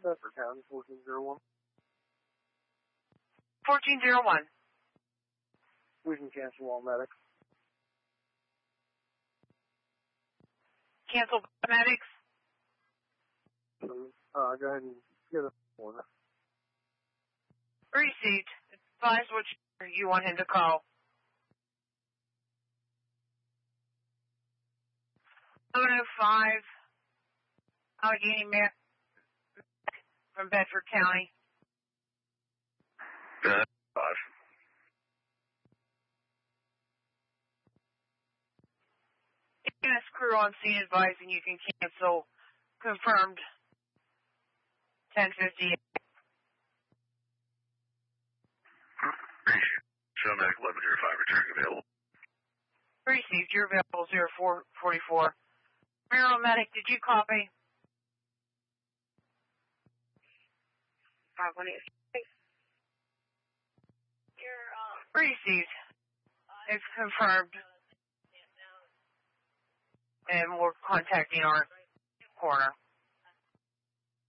Bedford County, 1401. 1401. We can cancel all medics. Cancel medics. So, go ahead and get a order. Received. Advise which you want him to call. 1105. Allegheny Mac from Bedford County. 5. EMS crew on scene advising you can cancel. Confirmed. 10:58. Show medic 1105 returning available. Received. You're available 0444. Maryland medic, did you copy? 518. Received. It's confirmed. And we're contacting our coroner.